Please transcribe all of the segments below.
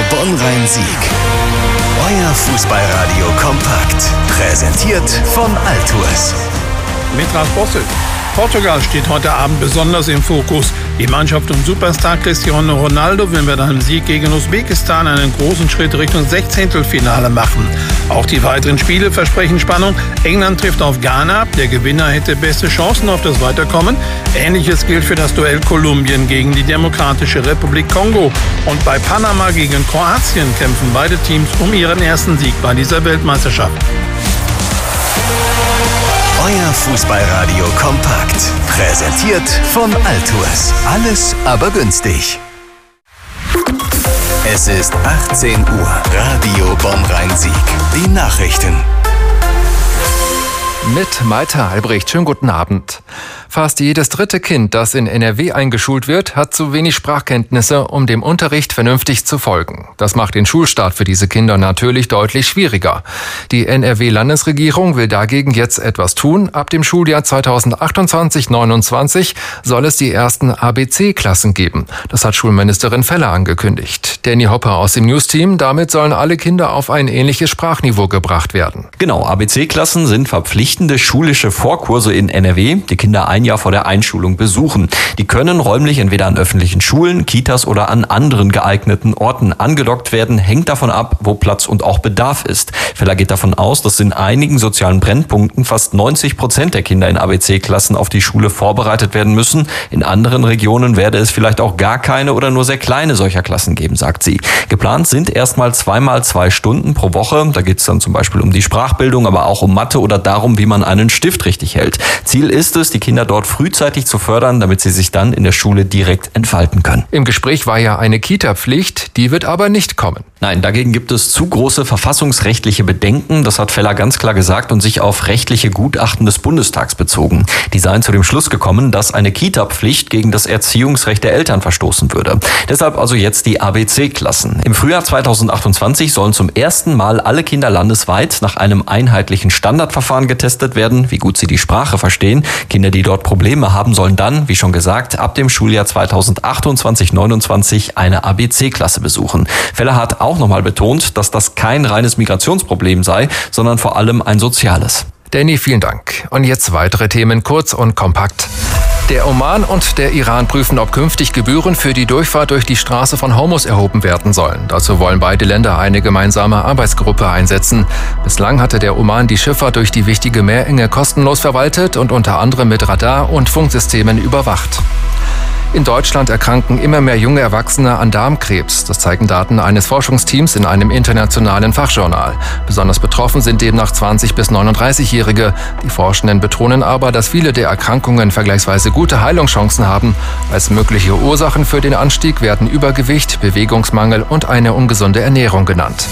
Bonn-Rhein-Sieg. Euer Fußballradio kompakt. Präsentiert von Altours. Mit Ralf Bossel. Portugal steht heute Abend besonders im Fokus. Die Mannschaft um Superstar Cristiano Ronaldo will mit einem Sieg gegen Usbekistan einen großen Schritt Richtung Sechzehntelfinale machen. Auch die weiteren Spiele versprechen Spannung. England trifft auf Ghana. Der Gewinner hätte beste Chancen auf das Weiterkommen. Ähnliches gilt für das Duell Kolumbien gegen die Demokratische Republik Kongo. Und bei Panama gegen Kroatien kämpfen beide Teams um ihren ersten Sieg bei dieser Weltmeisterschaft. Euer Fußballradio kompakt. Präsentiert von Altours. Alles aber günstig. Es ist 18 Uhr. Radio Bonn-Rhein-Sieg. Die Nachrichten. Mit Malte Albrecht. Schönen guten Abend. Fast jedes dritte Kind, das in NRW eingeschult wird, hat zu wenig Sprachkenntnisse, um dem Unterricht vernünftig zu folgen. Das macht den Schulstart für diese Kinder natürlich deutlich schwieriger. Die NRW-Landesregierung will dagegen jetzt etwas tun. Ab dem Schuljahr 2028/29 soll es die ersten ABC-Klassen geben. Das hat Schulministerin Feller angekündigt. Danny Hopper aus dem News-Team. Damit sollen alle Kinder auf ein ähnliches Sprachniveau gebracht werden. Genau, ABC-Klassen sind verpflichtende schulische Vorkurse in NRW, die Kinder ein Jahr vor der Einschulung besuchen. Die können räumlich entweder an öffentlichen Schulen, Kitas oder an anderen geeigneten Orten angedockt werden, hängt davon ab, wo Platz und auch Bedarf ist. Feller geht davon aus, dass in einigen sozialen Brennpunkten fast 90% der Kinder in ABC-Klassen auf die Schule vorbereitet werden müssen. In anderen Regionen werde es vielleicht auch gar keine oder nur sehr kleine solcher Klassen geben, sagt sie. Geplant sind erstmal 2x2 Stunden pro Woche. Da geht es dann zum Beispiel um die Sprachbildung, aber auch um Mathe oder darum, wie man einen Stift richtig hält. Ziel ist es, die Kinder dort frühzeitig zu fördern, damit sie sich dann in der Schule direkt entfalten können. Im Gespräch war ja eine Kita-Pflicht, die wird aber nicht kommen. Nein, dagegen gibt es zu große verfassungsrechtliche Bedenken. Das hat Feller ganz klar gesagt und sich auf rechtliche Gutachten des Bundestags bezogen. Die seien zu dem Schluss gekommen, dass eine Kita-Pflicht gegen das Erziehungsrecht der Eltern verstoßen würde. Deshalb also jetzt die ABC-Klassen. Im Frühjahr 2028 sollen zum ersten Mal alle Kinder landesweit nach einem einheitlichen Standardverfahren getestet werden, wie gut sie die Sprache verstehen. Kinder, die dort Probleme haben, sollen dann, wie schon gesagt, ab dem Schuljahr 2028/29 eine ABC-Klasse besuchen. Feller hat auch nochmal betont, dass das kein reines Migrationsproblem sei, sondern vor allem ein soziales. Danny, vielen Dank. Und jetzt weitere Themen kurz und kompakt. Der Oman und der Iran prüfen, ob künftig Gebühren für die Durchfahrt durch die Straße von Hormuz erhoben werden sollen. Dazu wollen beide Länder eine gemeinsame Arbeitsgruppe einsetzen. Bislang hatte der Oman die Schifffahrt durch die wichtige Meerenge kostenlos verwaltet und unter anderem mit Radar- und Funksystemen überwacht. In Deutschland erkranken immer mehr junge Erwachsene an Darmkrebs. Das zeigen Daten eines Forschungsteams in einem internationalen Fachjournal. Besonders betroffen sind demnach 20- bis 39-Jährige. Die Forschenden betonen aber, dass viele der Erkrankungen vergleichsweise gute Heilungschancen haben. Als mögliche Ursachen für den Anstieg werden Übergewicht, Bewegungsmangel und eine ungesunde Ernährung genannt.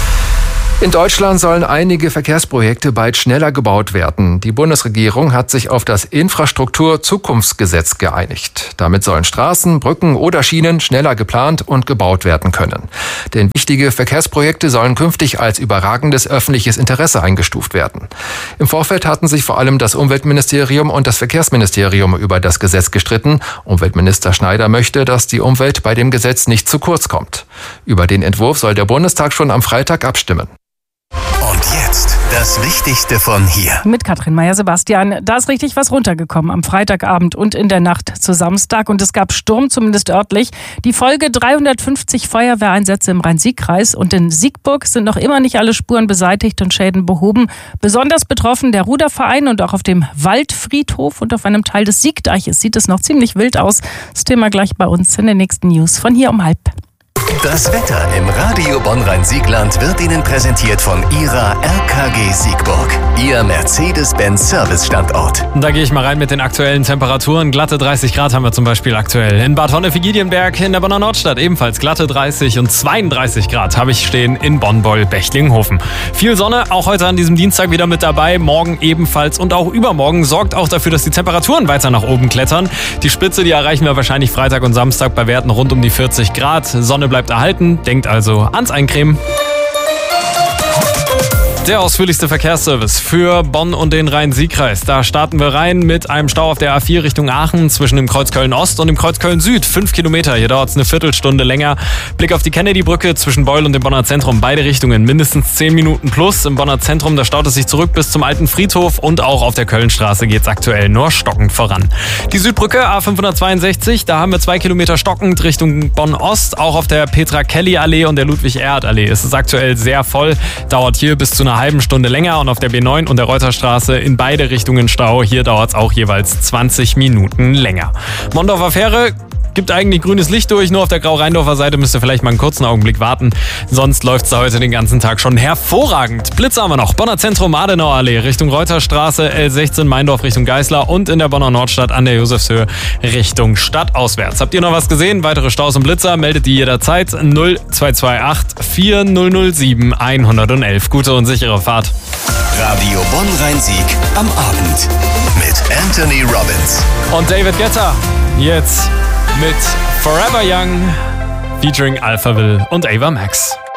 In Deutschland sollen einige Verkehrsprojekte bald schneller gebaut werden. Die Bundesregierung hat sich auf das Infrastruktur-Zukunftsgesetz geeinigt. Damit sollen Straßen, Brücken oder Schienen schneller geplant und gebaut werden können. Denn wichtige Verkehrsprojekte sollen künftig als überragendes öffentliches Interesse eingestuft werden. Im Vorfeld hatten sich vor allem das Umweltministerium und das Verkehrsministerium über das Gesetz gestritten. Umweltminister Schneider möchte, dass die Umwelt bei dem Gesetz nicht zu kurz kommt. Über den Entwurf soll der Bundestag schon am Freitag abstimmen. Und jetzt das Wichtigste von hier. Mit Katrin Meyer-Sebastian. Da ist richtig was runtergekommen am Freitagabend und in der Nacht zu Samstag. Und es gab Sturm, zumindest örtlich. Die Folge 350 Feuerwehreinsätze im Rhein-Sieg-Kreis. Und in Siegburg sind noch immer nicht alle Spuren beseitigt und Schäden behoben. Besonders betroffen der Ruderverein und auch auf dem Waldfriedhof und auf einem Teil des Siegdeiches sieht es noch ziemlich wild aus. Das Thema gleich bei uns in den nächsten News von hier um 12:30. Das Wetter im Radio Bonn-Rhein-Siegland wird Ihnen präsentiert von Ihrer RKG Siegburg. Ihr Mercedes-Benz-Service-Standort. Da gehe ich mal rein mit den aktuellen Temperaturen. Glatte 30 Grad haben wir zum Beispiel aktuell. In Bad Honnef-Igidienberg in der Bonner Nordstadt ebenfalls glatte 30 und 32 Grad habe ich stehen in Bonn-Boll-Bechlinghofen. Viel Sonne, auch heute an diesem Dienstag wieder mit dabei. Morgen ebenfalls und auch übermorgen sorgt auch dafür, dass die Temperaturen weiter nach oben klettern. Die Spitze, die erreichen wir wahrscheinlich Freitag und Samstag bei Werten rund um die 40 Grad. Sonne bleibt erhalten, denkt also ans Eincremen. Der ausführlichste Verkehrsservice für Bonn und den Rhein-Sieg-Kreis. Da starten wir rein mit einem Stau auf der A4 Richtung Aachen zwischen dem Kreuz Köln-Ost und dem Kreuz Köln-Süd. 5 Kilometer, hier dauert es eine Viertelstunde länger. Blick auf die Kennedy-Brücke zwischen Beul und dem Bonner Zentrum. Beide Richtungen mindestens 10 Minuten plus. Im Bonner Zentrum, da staut es sich zurück bis zum alten Friedhof und auch auf der Kölnstraße geht es aktuell nur stockend voran. Die Südbrücke A562, da haben wir 2 Kilometer stockend Richtung Bonn-Ost. Auch auf der Petra-Kelly-Allee und der Ludwig-Erhard-Allee ist es aktuell sehr voll. Dauert hier bis zu einer halben Stunde länger und auf der B9 und der Reuterstraße in beide Richtungen Stau. Hier dauert es auch jeweils 20 Minuten länger. Mondorfer Fähre gibt eigentlich grünes Licht durch, nur auf der Grau-Rheindorfer Seite müsst ihr vielleicht mal einen kurzen Augenblick warten. Sonst läuft es da heute den ganzen Tag schon hervorragend. Blitze haben wir noch. Bonner Zentrum, Adenauer Allee Richtung Reuterstraße, L16 Maindorf Richtung Geißler und in der Bonner Nordstadt an der Josefshöhe Richtung Stadtauswärts. Habt ihr noch was gesehen? Weitere Staus und Blitzer meldet die jederzeit 0228 4007 111. Gute und sichere Fahrt. Radio Bonn-Rhein-Sieg am Abend mit Anthony Robbins. Und David Guetta jetzt mit Forever Young featuring Alphaville und Ava Max.